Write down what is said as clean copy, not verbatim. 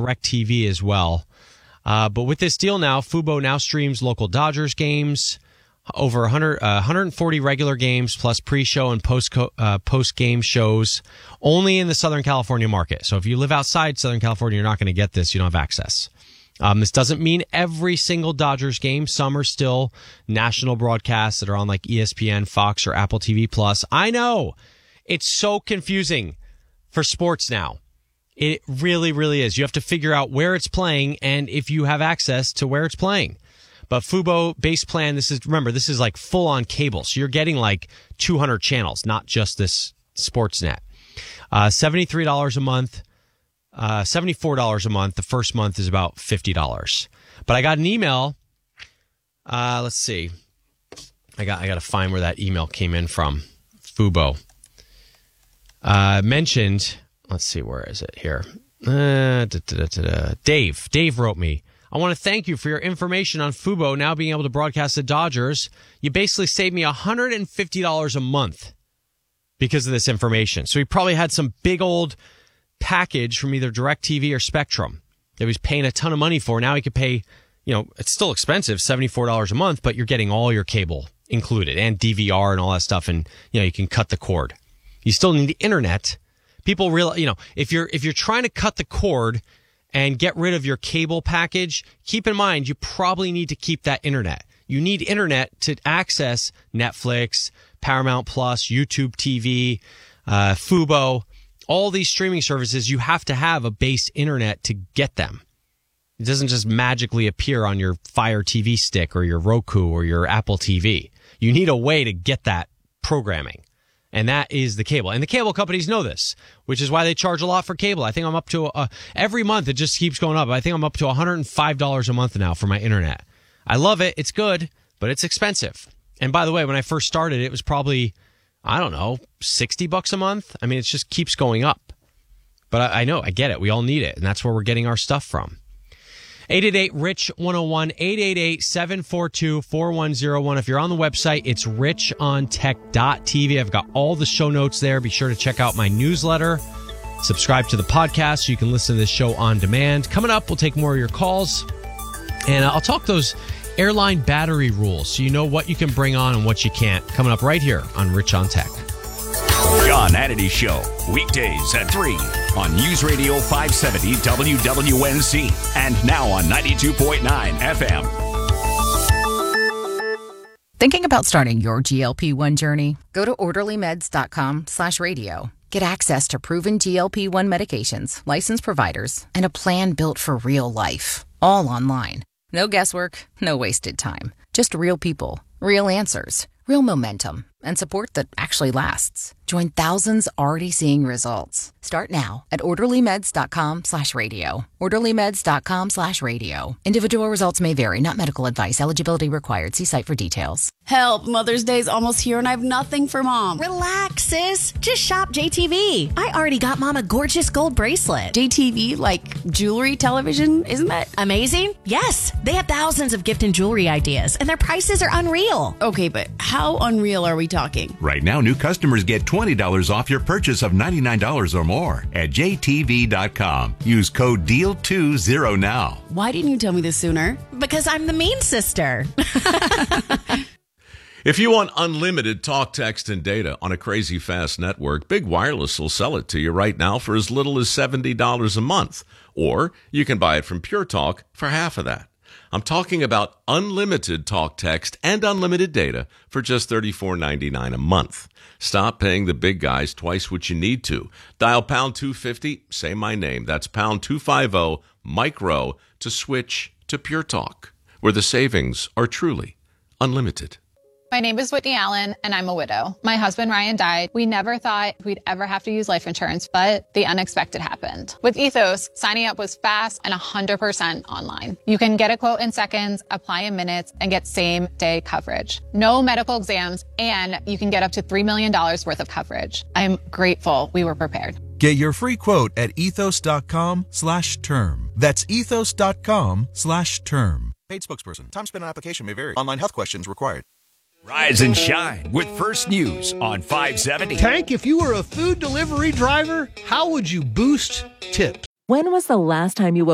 DirecTV as well. But with this deal now, Fubo now streams local Dodgers games, over 140 regular games, plus pre-show and post-game shows, only in the Southern California market. So if you live outside Southern California, you're not going to get this. You don't have access. This doesn't mean every single Dodgers game. Some are still national broadcasts that are on like ESPN, Fox, or Apple TV Plus. I know. It's so confusing for sports now. It really, really is. You have to figure out where it's playing and if you have access to where it's playing. But Fubo base plan, this is like full on cable. So you're getting like 200 channels, not just this Sportsnet. $73 a month, $74 a month. The first month is about $50. But I got an email. Let's see. I got to find where that email came in from. Fubo. Mentioned, let's see, where is it here? Dave wrote me. I want to thank you for your information on Fubo now being able to broadcast the Dodgers. You basically saved me $150 a month because of this information. So he probably had some big old package from either DirecTV or Spectrum that he was paying a ton of money for. Now he could pay, it's still expensive, $74 a month, but you're getting all your cable included and DVR and all that stuff. And, you can cut the cord. You still need the internet. People realize, if you're trying to cut the cord and get rid of your cable package, keep in mind you probably need to keep that internet. You need internet to access Netflix, Paramount Plus, YouTube TV, Fubo, all these streaming services. You have to have a base internet to get them. It doesn't just magically appear on your Fire TV stick or your Roku or your Apple TV. You need a way to get that programming. And that is the cable. And the cable companies know this, which is why they charge a lot for cable. I think I'm up to, every month it just keeps going up. I think I'm up to $105 a month now for my internet. I love it. It's good, but it's expensive. And by the way, when I first started, it was probably, $60 a month. I mean, it just keeps going up. But I know, I get it. We all need it. And that's where we're getting our stuff from. 888-RICH-101, 888-742-4101. If you're on the website, it's richontech.tv. I've got all the show notes there. Be sure to check out my newsletter. Subscribe to the podcast so you can listen to this show on demand. Coming up, we'll take more of your calls. And I'll talk those airline battery rules so you know what you can bring on and what you can't. Coming up right here on Rich on Tech. John Hannity Show, weekdays at 3 on News Radio 570 WWNC and now on 92.9 FM. Thinking about starting your GLP-1 journey? Go to orderlymeds.com/radio. Get access to proven GLP-1 medications, licensed providers, and a plan built for real life. All online. No guesswork, no wasted time. Just real people, real answers, real momentum, and support that actually lasts. Join thousands already seeing results. Start now at orderlymeds.com/radio. orderlymeds.com/radio. Individual results may vary, not medical advice. Eligibility required. See site for details. Help, Mother's Day's almost here and I have nothing for Mom. Relax, sis. Just shop JTV. I already got Mom a gorgeous gold bracelet. JTV, like jewelry, television, isn't that amazing? Yes, they have thousands of gift and jewelry ideas and their prices are unreal. Okay, but how unreal are we talking? Right now, new customers get $20 off your purchase of $99 or more at JTV.com. Use code DEAL20 now. Why didn't you tell me this sooner? Because I'm the mean sister. If you want unlimited talk, text, and data on a crazy fast network, Big Wireless will sell it to you right now for as little as $70 a month. Or you can buy it from Pure Talk for half of that. I'm talking about unlimited talk, text, and unlimited data for just $34.99 a month. Stop paying the big guys twice what you need to. Dial pound 250, say my name. That's pound 250, micro, to switch to Pure Talk, where the savings are truly unlimited. My name is Whitney Allen, and I'm a widow. My husband, Ryan, died. We never thought we'd ever have to use life insurance, but the unexpected happened. With Ethos, signing up was fast and 100% online. You can get a quote in seconds, apply in minutes, and get same-day coverage. No medical exams, and you can get up to $3 million worth of coverage. I'm grateful we were prepared. Get your free quote at ethos.com/term. That's ethos.com/term. Paid spokesperson. Time spent on application may vary. Online health questions required. Rise and shine with First News on 570. Tank, if you were a food delivery driver, how would you boost tips? When was the last time you